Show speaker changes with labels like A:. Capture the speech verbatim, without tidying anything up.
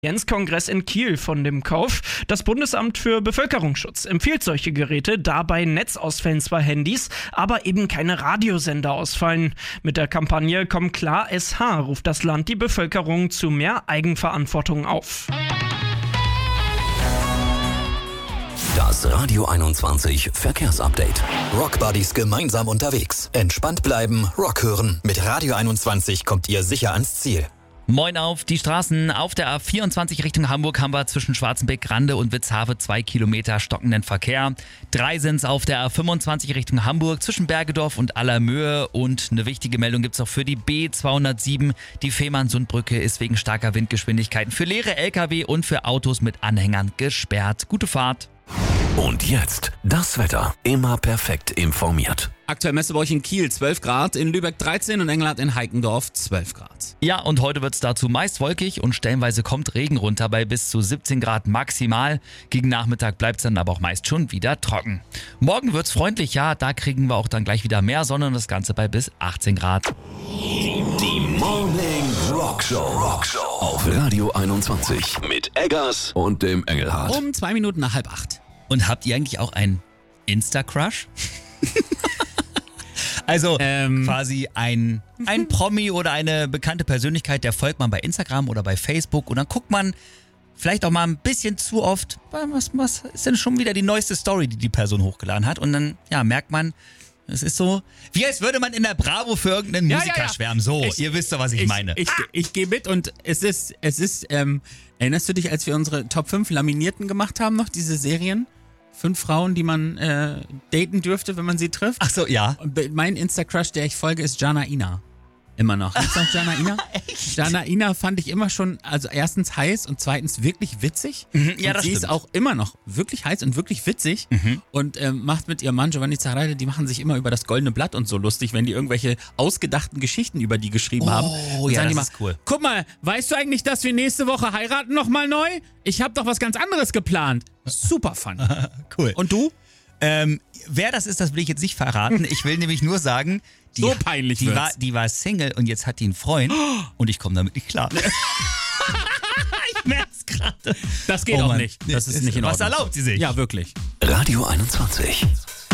A: Kongress in Kiel von dem Kauf. Das Bundesamt für Bevölkerungsschutz empfiehlt solche Geräte, da bei Netzausfällen zwar Handys, aber eben keine Radiosender ausfallen. Mit der Kampagne Komm klar S H ruft das Land die Bevölkerung zu mehr Eigenverantwortung auf.
B: Das Radio einundzwanzig Verkehrsupdate. Rockbuddies gemeinsam unterwegs. Entspannt bleiben, Rock hören. Mit Radio einundzwanzig kommt ihr sicher ans Ziel.
C: Moin auf die Straßen. Auf der A vierundzwanzig Richtung Hamburg haben wir zwischen Schwarzenbeck, Grande und Witzhafe zwei Kilometer stockenden Verkehr. Drei sind's auf der A fünfundzwanzig Richtung Hamburg zwischen Bergedorf und Allermöhe. Und eine wichtige Meldung gibt's auch für die B zweihundertsieben. Die Fehmarnsundbrücke ist wegen starker Windgeschwindigkeiten für leere L K W und für Autos mit Anhängern gesperrt. Gute Fahrt.
B: Und jetzt das Wetter. Immer perfekt informiert.
D: Aktuell messen wir euch in Kiel zwölf Grad, in Lübeck dreizehn und Engelhardt in Heikendorf zwölf Grad.
C: Ja, und heute wird's dazu meist wolkig und stellenweise kommt Regen runter bei bis zu siebzehn Grad maximal. Gegen Nachmittag bleibt's dann aber auch meist schon wieder trocken. Morgen wird's freundlich, ja, da kriegen wir auch dann gleich wieder mehr Sonne und das Ganze bei bis achtzehn Grad.
B: Die Morning Rockshow. Rockshow auf Radio einundzwanzig mit Eggers und dem Engelhardt.
D: Um zwei Minuten nach halb acht.
C: Und habt ihr eigentlich auch einen Insta-Crush? Also
D: Ähm.
C: quasi ein, ein Promi oder eine bekannte Persönlichkeit, der folgt man bei Instagram oder bei Facebook und dann guckt man vielleicht auch mal ein bisschen zu oft, was, was ist denn schon wieder die neueste Story, die die Person hochgeladen hat und dann ja, merkt man, es ist so, wie als würde man in der Bravo für irgendeinen
D: Ja,
C: Musiker
D: ja, ja.
C: schwärmen. So,
D: Ich-
C: ihr wisst doch, was ich,
D: Ich
C: meine.
D: Ich, ich gehe mit und es ist, es ist, ähm, erinnerst du dich, als wir unsere Top fünf Laminierten gemacht haben, noch diese Serien? Fünf Frauen, die man äh, daten dürfte, wenn man sie trifft.
C: Ach so, ja.
D: Und be- mein Insta-Crush, der ich folge, ist Jana Ina. Immer noch. Gibt's noch Jana Ina? Jana Ina fand ich immer schon, also erstens heiß und zweitens wirklich witzig.
C: Mhm, ja,
D: und
C: das
D: sie ist
C: stimmt.
D: auch immer noch wirklich heiß und wirklich witzig.
C: Mhm.
D: Und ähm, macht mit ihrem Mann Giovanni Zarralle, die machen sich immer über das Goldene Blatt und so lustig, wenn die irgendwelche ausgedachten Geschichten über die geschrieben haben.
C: Oh,
D: Und
C: ja,
D: sagen die
C: das
D: mal,
C: ist cool.
D: Guck mal, weißt du eigentlich, dass wir nächste Woche heiraten nochmal neu? Ich habe doch was ganz anderes geplant. Super fun.
C: Cool.
D: Und du?
C: Ähm, wer das ist, das will ich jetzt nicht verraten. Ich will nämlich nur sagen, die,
D: So peinlich
C: die
D: wird's.
C: war, die war Single und jetzt hat die einen Freund und ich komme damit nicht klar. Ich merk's gerade.
D: Das geht
C: Oh
D: auch
C: Mann.
D: nicht. Das ist nicht in
C: Was
D: Ordnung.
C: erlaubt sie sich?
D: Ja, wirklich.
B: Radio einundzwanzig.